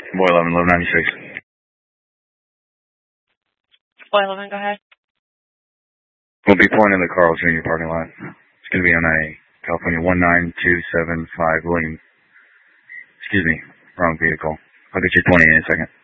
Boy 11, low 96. Boy 11, go ahead. We'll be pulling in the Carl Jr. parking lot. It's going to be on a California 19275 William. Excuse me, wrong vehicle. I'll get you 20 in a second.